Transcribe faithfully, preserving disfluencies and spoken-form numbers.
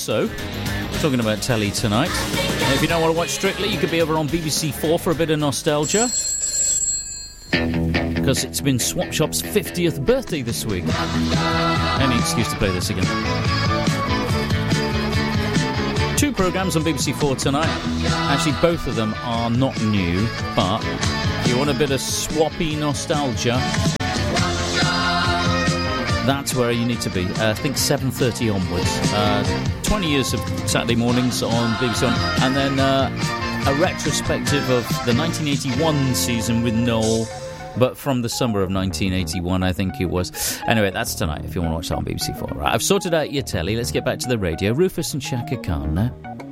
also talking about telly tonight. And if you don't want to watch Strictly, you could be over on B B C Four for a bit of nostalgia, because it's been Swap Shop's fiftieth birthday this week. Any excuse to play this again. Two programmes on B B C Four tonight. Actually, both of them are not new, but if you want a bit of swappy nostalgia, that's where you need to be. Uh, I think seven thirty onwards. Uh, twenty years of Saturday mornings on B B C One. And then uh, a retrospective of the nineteen eighty-one season with Noel, but from the summer of nineteen eighty-one, I think it was. Anyway, that's tonight if you want to watch that on B B C Four. Right, I've sorted out your telly. Let's get back to the radio. Rufus and Shaka Khan now.